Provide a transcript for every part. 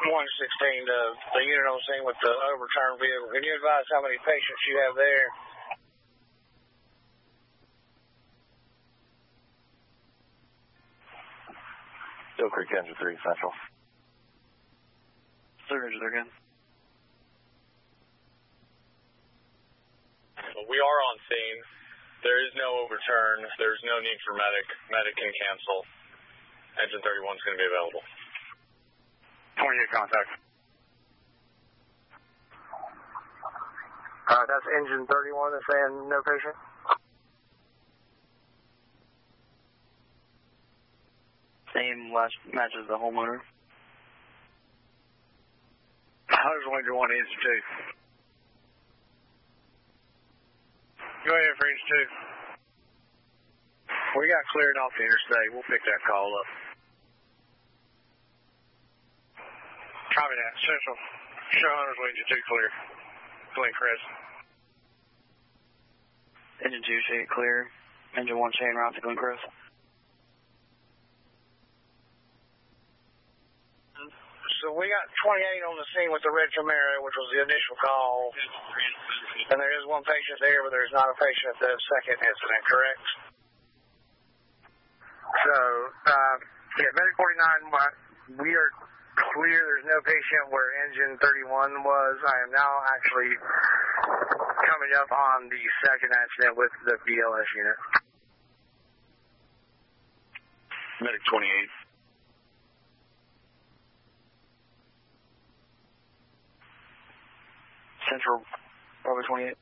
116, the unit on scene with the overturned vehicle. Can you advise how many patients you have there? Still Creek Engine 3, Central. Engine 3 again. We are on scene. There is no overturn. There's no need for medic. Medic can cancel. Engine 31 is going to be available. 28 contact. That's Engine 31 that's saying no patient? Same last matches the homeowner. How's Ranger 1, Engine 2? Go ahead for Engine 2. We got cleared off the interstate. We'll pick that call up. Copy that. Central. Show Hunters Engine 2 clear. Glen Crest. Engine 2 shade clear. Engine 1 chain route to Glen Crest. So we got 28 on the scene with the red Camaro, which was the initial call. And there is one patient there, but there's not a patient at the second incident, correct? So, Medic 49, we are clear. There's no patient where Engine 31 was. I am now actually coming up on the second accident with the BLS unit. Medic 28. Central, Bravo 28.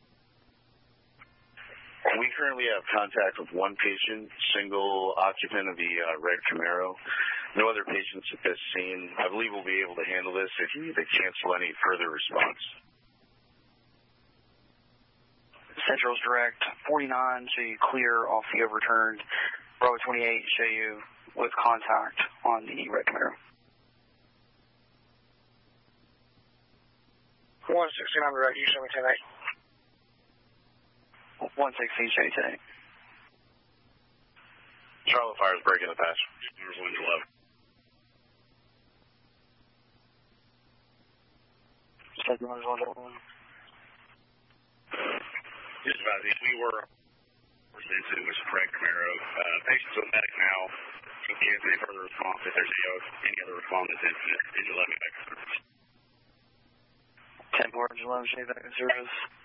We currently have contact with one patient, single occupant of the red Camaro. No other patients at this scene. I believe we'll be able to handle this if you need to cancel any further response. Central's direct. 49 show you clear off the overturned. Bravo 28 show you with contact on the red Camaro. 116, I'm direct. You show me 10-8. 116, show you 10-8. Charlotte Fire's breaking the patch. There's 111. Second one is 111. Just about it. We were into it was Craig Camaro. Patients with medic now. If you have any further response, if there's any other response to this incident, did you let me back to service? 10-4, 11, show you back in service.